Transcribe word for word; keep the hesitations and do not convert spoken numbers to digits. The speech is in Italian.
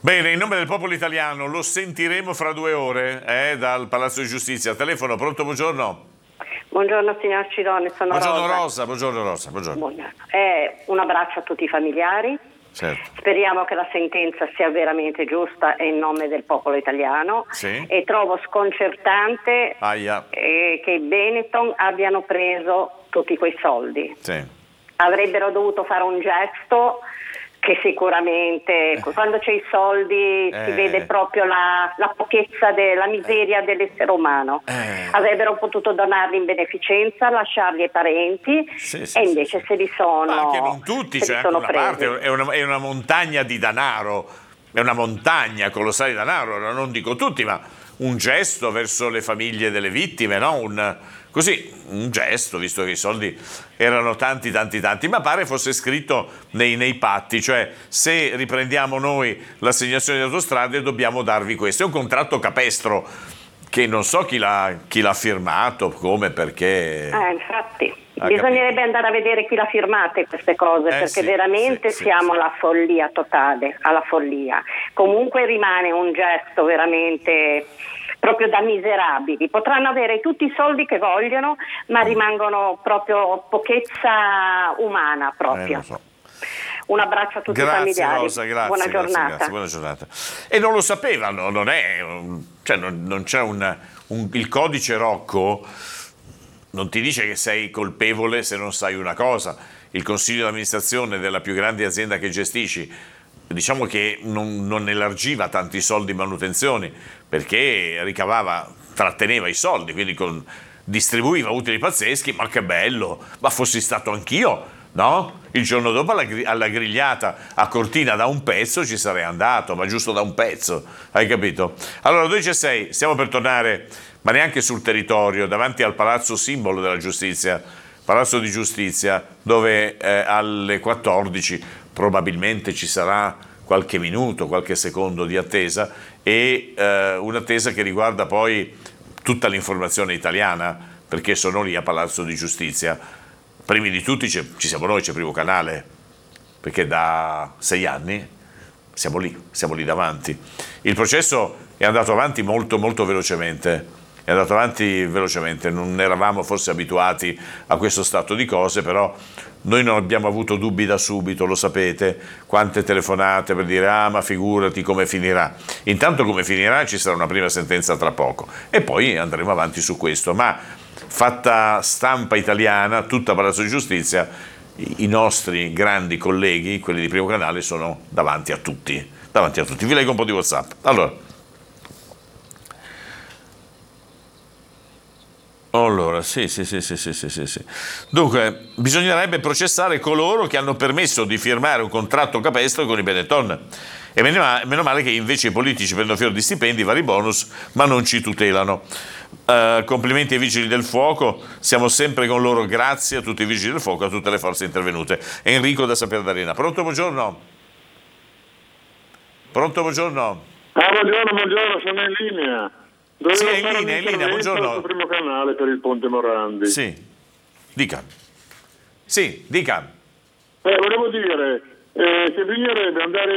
Bene, in nome del popolo italiano lo sentiremo fra due ore eh, dal Palazzo di Giustizia. Telefono, pronto, buongiorno. Buongiorno signor Cidone, sono buongiorno Rosa. Rosa. Buongiorno Rosa, buongiorno. buongiorno. Eh, un abbraccio a tutti i familiari. Certo. Speriamo che la sentenza sia veramente giusta e in nome del popolo italiano. Sì. E trovo sconcertante eh, che i Benetton abbiano preso tutti quei soldi. Sì. Avrebbero dovuto fare un gesto che sicuramente quando c'è i soldi eh. si vede proprio la, la pochezza, della miseria eh. dell'essere umano. Eh. Avrebbero potuto donarli in beneficenza, lasciarli ai parenti sì, sì, e invece sì, se li sono ma anche non tutti, se cioè li anche sono una presi. parte, è una, è una montagna di denaro, è una montagna colossale di denaro, non dico tutti, ma un gesto verso le famiglie delle vittime, no? Un, così, un gesto, visto che i soldi erano tanti, tanti, tanti, ma pare fosse scritto nei, nei patti, cioè se riprendiamo noi l'assegnazione di autostrade dobbiamo darvi questo. È un contratto capestro che non so chi l'ha, chi l'ha firmato, come, perché... Eh, infatti, ha bisognerebbe capito. andare a vedere chi l'ha firmate queste cose, Eh, perché sì, veramente sì, siamo sì, alla follia totale, alla follia. Comunque rimane un gesto veramente... proprio da miserabili, potranno avere tutti i soldi che vogliono, ma rimangono proprio pochezza umana proprio. Eh, so. Un abbraccio a tutti grazie, i familiari. Rosa, grazie, buona grazie, giornata. Grazie, buona giornata. E non lo sapevano, non è, cioè non, non c'è un, un, il codice Rocco non ti dice che sei colpevole se non sai una cosa. Il consiglio di amministrazione della più grande azienda che gestisci, diciamo che non, non elargiva tanti soldi in manutenzioni perché ricavava, tratteneva i soldi, quindi con, distribuiva utili pazzeschi. Ma che bello, ma fossi stato anch'io, no? Il giorno dopo alla, alla grigliata a Cortina da un pezzo ci sarei andato, ma giusto da un pezzo, hai capito? Allora dodici e sei, stiamo per tornare, ma neanche sul territorio, davanti al palazzo simbolo della giustizia, Palazzo di Giustizia, dove eh, alle quattordici probabilmente ci sarà qualche minuto, qualche secondo di attesa e eh, un'attesa che riguarda poi tutta l'informazione italiana, perché sono lì a Palazzo di Giustizia. Primi di tutti ci siamo noi, c'è Primo Canale, perché da sei anni siamo lì, siamo lì davanti. Il processo è andato avanti molto molto velocemente. È andato avanti velocemente, non eravamo forse abituati a questo stato di cose, però noi non abbiamo avuto dubbi da subito, lo sapete, quante telefonate per dire ah ma figurati come finirà. Intanto come finirà ci sarà una prima sentenza tra poco e poi andremo avanti su questo, ma fatta stampa italiana, tutta Palazzo di Giustizia, i nostri grandi colleghi, quelli di Primo Canale, sono davanti a tutti, davanti a tutti. Vi leggo un po' di WhatsApp. Allora, Allora, sì, sì, sì, sì, sì, sì, sì, sì. Dunque, bisognerebbe processare coloro che hanno permesso di firmare un contratto capestro con i Benetton. E meno male che invece i politici prendono fior di stipendi, vari bonus, ma non ci tutelano. Uh, complimenti ai Vigili del Fuoco, siamo sempre con loro, grazie a tutti i Vigili del Fuoco, a tutte le forze intervenute. Enrico da Sapienza. Pronto, buongiorno? Pronto, buongiorno? Ah, buongiorno, buongiorno, sono in linea. Dovevo sì, è in fare linea, è in linea, buongiorno. Sul Primo Canale per il Ponte Morandi. Sì, dica. Sì, dica. Eh, volevo dire eh, che bisognerebbe andare